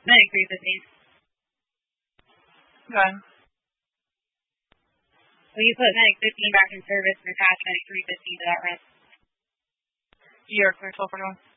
Medic 315. Go ahead. Will you put Medic 15 back in service and attach Medic 315 to that rest? You're clear 1241.